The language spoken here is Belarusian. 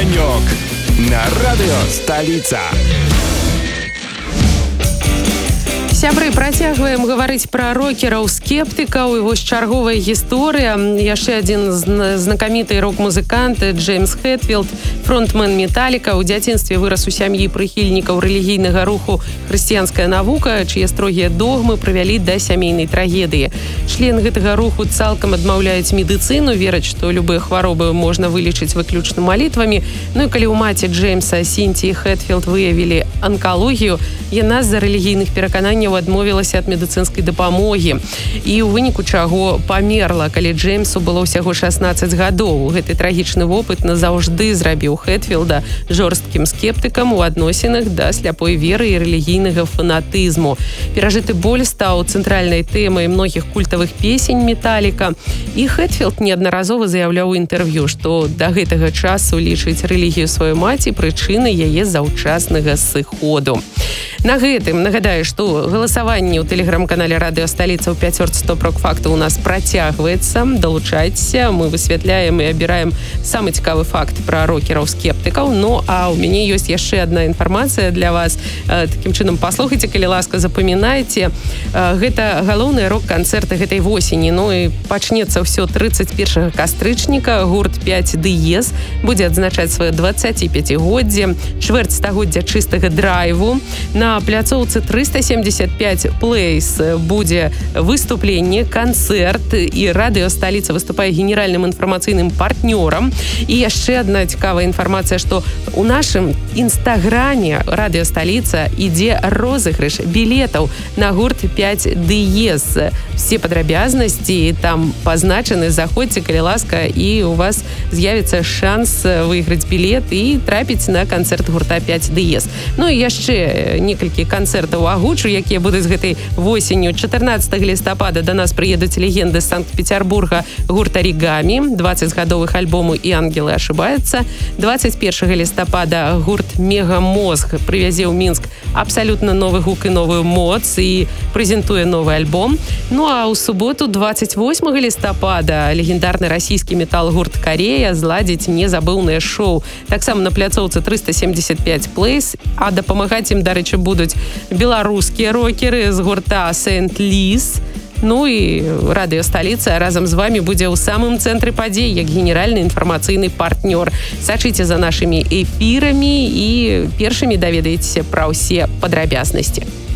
Денек на радио «Столица». Сябры, працягваем гаварыць пра рокераў скептыкаў, і вось чарговая гісторыя. Яшчэ адзін знакаміты рок-музыкант Джеймс Хэтфілд, фронтмен Металіка, у дзяцінстве вырас у сям'і прыхільнікаў рэлігійнага руху «Хрысціянская навука», чые строгія догмы прывялі да сямейнай трагедыі. Член гэтага руху цалкам адмаўляюць медыцыну, вераць, што любыя хваробы можна вылечыць выключна малітвамі. Ну і калі ў маці Джеймса Сінтіі Хэтфілд выявілі анкалогію, яна з-за рэлігійных перакананняў адмовілася ад медыцынскай дапамогі. І ў выніку чаго памерла, калі Джеймсу было ўсяго 16 гадоў. Гэты трагічны вопыт назаўжды зрабіў Хэтфілда жорсткім скептыкам у адносінах да сляпой веры і рэлігійнага фанатызму. Перажыты боль стаў цэнтральнай тэмай многіх культавых песень Металіка. І Хэтфілд неаднаразова заяўляў у інтэрв'ю, што да гэтага часу лічыць рэлігію сваёй маці прычынай яе заўчаснага сыходу. На гэтым нагадаю, што галасаванне ў тэлеграм-канале «Радыё Сталіца» ў 5 топ-рок-фактаў у нас працягваецца. Далучайцеся, мы высвятляем і абіраем самы цікавы факт пра рокераў-скептыкаў. Ну, а ў мяне ёсць яшчэ адна інфармацыя для вас. Такім чынам, паслухайце, калі ласка, запамінайце. Гэта галоўныя рок-канцэрты гэтай восені. Ну і пачнецца ўсё 31 кастрычніка. Гурт 5 Диез будзе адзначаць сваё 25-годдзе, чвэрць стагоддзя чыстага драйву. На пляцоўцы 375 Place будзе выступленне, канцэрт, і «Радыё Сталіца» выступае генеральным інфармацыйным партнёрам. І яшчэ адна цікавая інфармацыя, што у нашым інстаграме «Радыё Сталіца» ідзе розыгрыш білетаў на гурт 5 Диез. Все падрабязнасці там пазначаны. Заходзьце, калі ласка, і у вас з'явіцца шанс выйграць білет і трапіць на канцэрт гурта 5 Диез. Ну і яшчэ некалькі канцэртаў агучу, якія будуць гэтай восенню. 14 лістапада да нас прыедуць легенды з Санкт-Петербурга гурт «Оригами», 20-гадовых альбому «І ангелы ошибаются». 21 лістапада гурт «Мегамозг» прывязе ў Мінск абсалютна новы гук і новую моц і прэзентуе новы альбом. Ну а ў суботу 28 лістапада легендарны расійскі метал-гурт «Корея» зладзіць незабыўнае шоу. Таксама на пляцоўцы 375 Place, а дапамагаць ім, дарэчы, будуць беларускія рокеры з гурта «Сент-Лис». Ну і «Радыё Сталіца» разам з вами будзе ў самым цэнтры падзей, як генеральны інфармацыйны партнёр. Сачыце за нашымі эфірамі і першымі даведаецеся пра ўсе падрабязнасці.